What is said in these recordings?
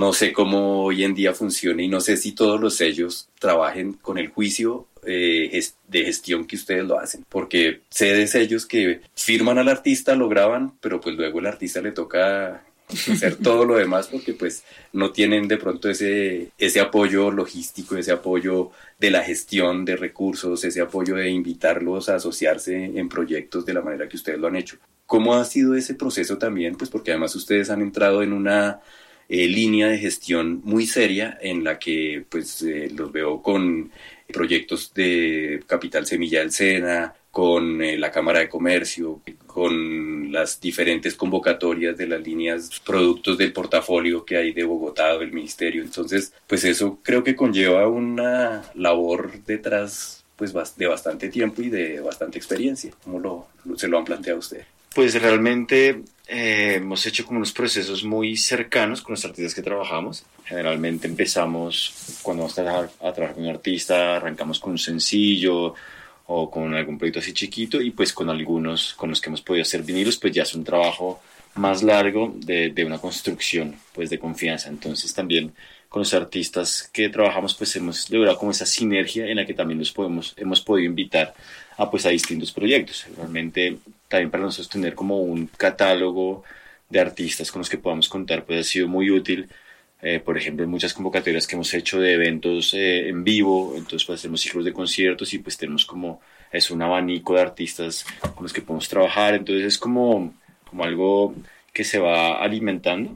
no sé cómo hoy en día funciona y no sé si todos los sellos trabajen con el juicio de gestión que ustedes lo hacen, porque sé de sellos que firman al artista, lo graban, pero pues luego el artista le toca hacer todo lo demás porque pues no tienen de pronto ese apoyo logístico, ese apoyo de la gestión de recursos, ese apoyo de invitarlos a asociarse en proyectos de la manera que ustedes lo han hecho. ¿Cómo ha sido ese proceso también? Pues porque además ustedes han entrado en una línea de gestión muy seria en la que pues los veo con proyectos de Capital Semilla del SENA, con la Cámara de Comercio, con las diferentes convocatorias de las líneas productos del portafolio que hay de Bogotá o del Ministerio. Entonces, pues eso creo que conlleva una labor detrás pues de bastante tiempo y de bastante experiencia. ¿Cómo se lo han planteado ustedes? Pues realmente hemos hecho como unos procesos muy cercanos con los artistas que trabajamos. Generalmente empezamos, cuando vamos a trabajar con un artista, arrancamos con un sencillo o con algún proyecto así chiquito, y pues con algunos con los que hemos podido hacer vinilos, pues ya es un trabajo más largo de una construcción pues de confianza. Entonces también con los artistas que trabajamos pues hemos logrado como esa sinergia en la que también hemos podido invitar a distintos proyectos. Realmente también para nosotros tener como un catálogo de artistas con los que podamos contar pues ha sido muy útil. Por ejemplo, en muchas convocatorias que hemos hecho de eventos en vivo, entonces pues hacemos ciclos de conciertos y pues tenemos como un abanico de artistas con los que podemos trabajar. Entonces es como algo que se va alimentando.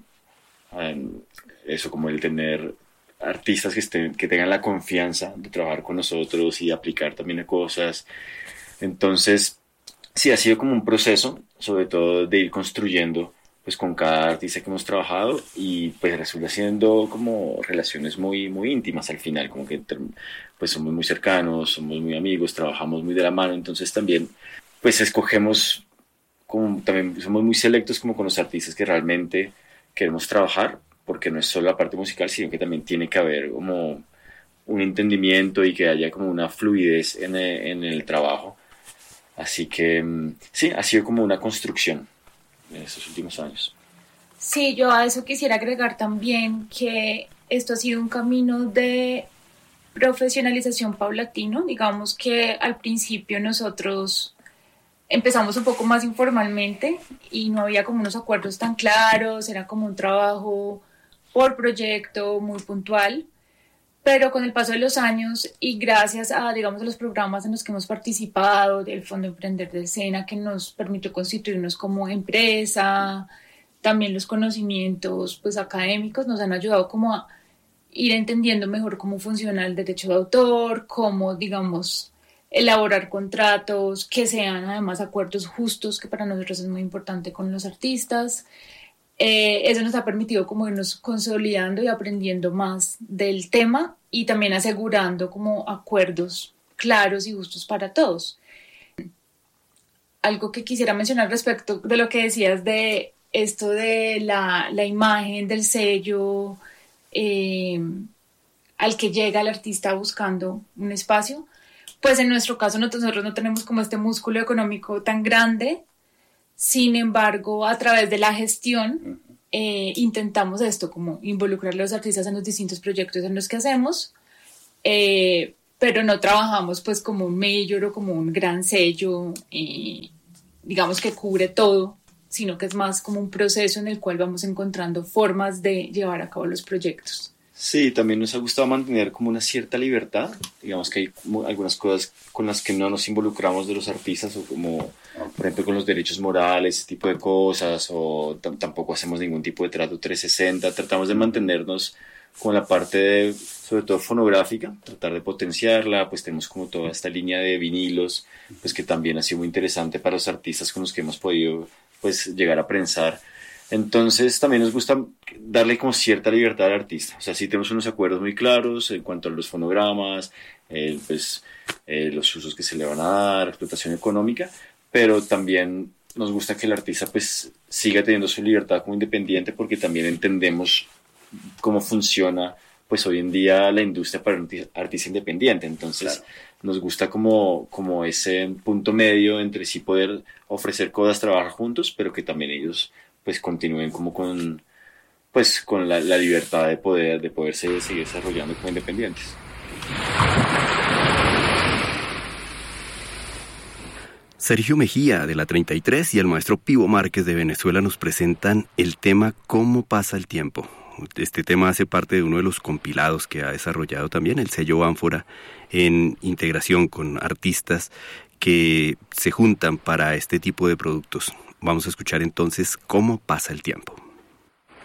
Eso, como el tener artistas que tengan la confianza de trabajar con nosotros y aplicar también a cosas. Entonces, sí, ha sido como un proceso, sobre todo de ir construyendo pues con cada artista que hemos trabajado, y pues resulta siendo como relaciones muy, muy íntimas al final, como que pues somos muy cercanos, somos muy amigos, trabajamos muy de la mano. Entonces también pues escogemos, como también somos muy selectos como con los artistas que realmente queremos trabajar, porque no es solo la parte musical, sino que también tiene que haber como un entendimiento y que haya como una fluidez en el trabajo. Así que sí, ha sido como una construcción en estos últimos años. Sí, yo a eso quisiera agregar también que esto ha sido un camino de profesionalización paulatino. Digamos que al principio nosotros empezamos un poco más informalmente y no había como unos acuerdos tan claros, era como un trabajo por proyecto muy puntual. Pero con el paso de los años y gracias a, digamos, a los programas en los que hemos participado, del Fondo Emprender del SENA, que nos permitió constituirnos como empresa, también los conocimientos pues, académicos nos han ayudado como a ir entendiendo mejor cómo funciona el derecho de autor, cómo, digamos, elaborar contratos que sean además acuerdos justos, que para nosotros es muy importante con los artistas. Eso nos ha permitido como irnos consolidando y aprendiendo más del tema y también asegurando como acuerdos claros y justos para todos. Algo que quisiera mencionar respecto de lo que decías de esto de la imagen del sello al que llega el artista buscando un espacio, pues en nuestro caso nosotros no tenemos como este músculo económico tan grande. Sin embargo, a través de la gestión intentamos esto, como involucrar a los artistas en los distintos proyectos en los que hacemos, pero no trabajamos pues como un major o como un gran sello, digamos que cubre todo, sino que es más como un proceso en el cual vamos encontrando formas de llevar a cabo los proyectos. Sí, también nos ha gustado mantener como una cierta libertad. Digamos que hay algunas cosas con las que no nos involucramos de los artistas, o como, por ejemplo, con los derechos morales, ese tipo de cosas, o tampoco hacemos ningún tipo de trato 360. Tratamos de mantenernos con la parte, sobre todo fonográfica, tratar de potenciarla. Pues tenemos como toda esta línea de vinilos, pues que también ha sido muy interesante para los artistas con los que hemos podido pues llegar a prensar. Entonces también nos gusta darle como cierta libertad al artista. O sea, sí tenemos unos acuerdos muy claros en cuanto a los fonogramas, los usos que se le van a dar, explotación económica, pero también nos gusta que el artista pues siga teniendo su libertad como independiente, porque también entendemos cómo funciona pues hoy en día la industria para un artista independiente. Entonces claro, nos gusta como ese punto medio entre sí poder ofrecer cosas, trabajar juntos, pero que también ellos pues continúen como con pues con la libertad de poderse seguir desarrollando como independientes. Sergio Mejía de la 33 y el maestro Pivo Márquez de Venezuela nos presentan el tema ¿Cómo pasa el tiempo? Este tema hace parte de uno de los compilados que ha desarrollado también el sello Ánfora en integración con artistas que se juntan para este tipo de productos. Vamos a escuchar entonces ¿Cómo pasa el tiempo?